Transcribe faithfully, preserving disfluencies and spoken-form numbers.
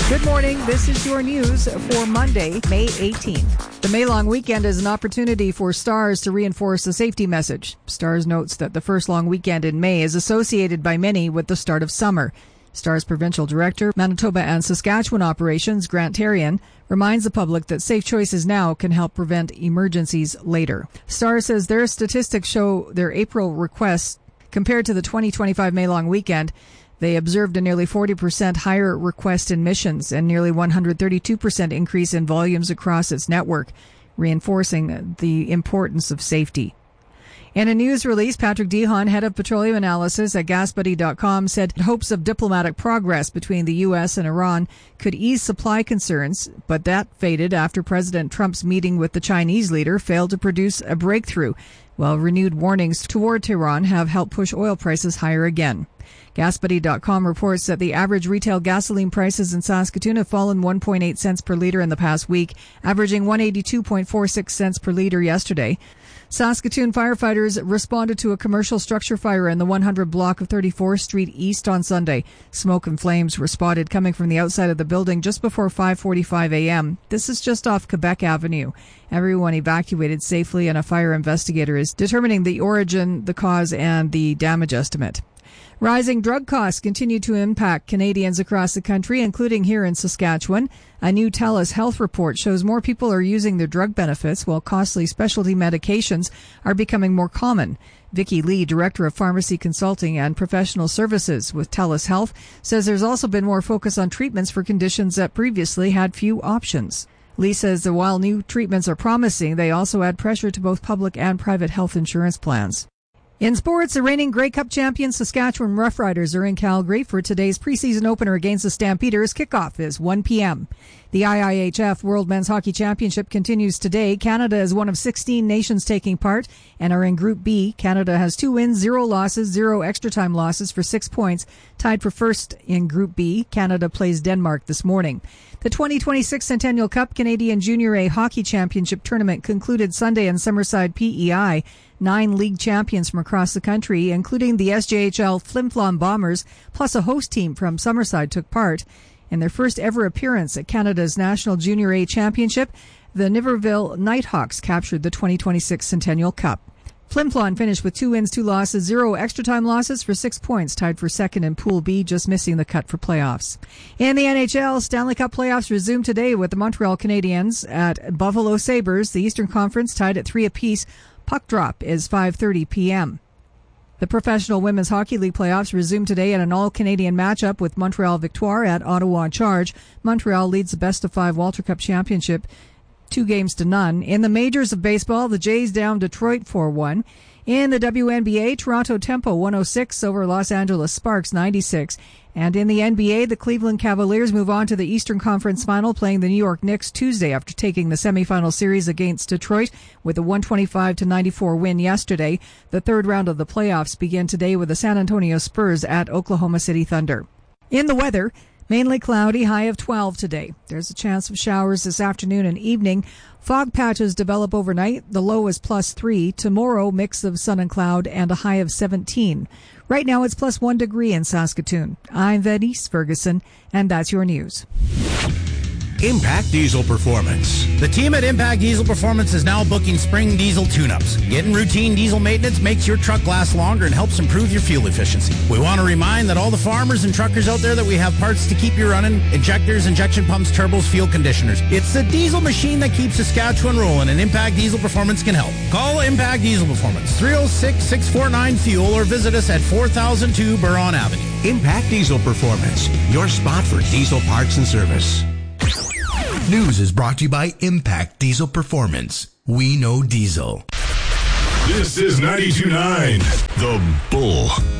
Good morning. This is your news for Monday, May eighteenth. The May long weekend is an opportunity for Stars to reinforce a safety message. Stars notes that the first long weekend in May is associated by many with the start of summer. Stars Provincial Director, Manitoba and Saskatchewan Operations, Grant Therrien, reminds the public that safe choices now can help prevent emergencies later. Stars says their statistics show their April requests compared to the twenty twenty-five May long weekend. They observed a nearly forty percent higher request admissions and nearly one hundred thirty-two percent increase in volumes across its network, reinforcing the importance of safety. In a news release, Patrick Dihon, head of petroleum analysis at gas buddy dot com, said hopes of diplomatic progress between the U S and Iran could ease supply concerns, but that faded after President Trump's meeting with the Chinese leader failed to produce a breakthrough, while renewed warnings toward Tehran have helped push oil prices higher again. gas buddy dot com reports that the average retail gasoline prices in Saskatoon have fallen one point eight cents per litre in the past week, averaging one hundred eighty-two point four six cents per litre yesterday. Saskatoon firefighters responded to a commercial structure fire in the one hundred block of thirty-fourth Street East on Sunday. Smoke and flames were spotted coming from the outside of the building just before five forty-five a.m. This is just off Quebec Avenue. Everyone evacuated safely, and a fire investigator is determining the origin, the cause, and the damage estimate. Rising drug costs continue to impact Canadians across the country, including here in Saskatchewan. A new TELUS Health report shows more people are using their drug benefits, while costly specialty medications are becoming more common. Vicky Lee, Director of Pharmacy Consulting and Professional Services with TELUS Health, says there's also been more focus on treatments for conditions that previously had few options. Lee says that while new treatments are promising, they also add pressure to both public and private health insurance plans. In sports, the reigning Grey Cup champions Saskatchewan Roughriders are in Calgary for today's preseason opener against the Stampeders. Kickoff is one p.m. The I I H F World Men's Hockey Championship continues today. Canada is one of sixteen nations taking part and are in Group B. Canada has two wins, zero losses, zero extra time losses for six points, tied for first in Group B. Canada plays Denmark this morning. The twenty twenty-six Centennial Cup Canadian Junior A Hockey Championship Tournament concluded Sunday in Summerside, P E I. Nine league champions from across the country, including the S J H L Flim Flom Bombers, plus a host team from Summerside, took part. In their first ever appearance at Canada's National Junior A Championship, the Niverville Nighthawks captured the twenty twenty-six Centennial Cup. Flim Flom finished with two wins, two losses, zero extra time losses for six points, tied for second in Pool B, just missing the cut for playoffs. In the N H L, Stanley Cup playoffs resume today with the Montreal Canadiens at Buffalo Sabres. The Eastern Conference tied at three apiece. Puck drop is five thirty p.m. The Professional Women's Hockey League playoffs resume today in an all-Canadian matchup with Montreal Victoire at Ottawa Charge. Montreal leads the best-of-five Walter Cup Championship two games to none. In the majors of baseball, the Jays down Detroit four one. In the W N B A, Toronto Tempo one oh six over Los Angeles Sparks ninety-six. And in the N B A, the Cleveland Cavaliers move on to the Eastern Conference Final, playing the New York Knicks Tuesday after taking the semifinal series against Detroit with a one twenty-five to ninety-four win yesterday. The third round of the playoffs begin today with the San Antonio Spurs at Oklahoma City Thunder. In the weather, mainly cloudy, high of twelve today. There's a chance of showers this afternoon and evening. Fog patches develop overnight. The low is plus three. Tomorrow, mix of sun and cloud and a high of seventeen. Right now, it's plus one degree in Saskatoon. I'm Venice Ferguson, and that's your news. Impact Diesel Performance. The team at Impact Diesel Performance is now booking spring diesel tune-ups. Getting routine diesel maintenance makes your truck last longer and helps improve your fuel efficiency. We want to remind that all the farmers and truckers out there that we have parts to keep you running: injectors, injection pumps, turbos, fuel conditioners. It's the diesel machine that keeps Saskatchewan rolling, and Impact Diesel Performance can help. Call Impact Diesel Performance, three oh six, six four nine, FUEL, or visit us at four thousand two Buron Avenue. Impact Diesel Performance, your spot for diesel parts and service. News is brought to you by Impact Diesel Performance. We know diesel. This is ninety-two point nine The Bull.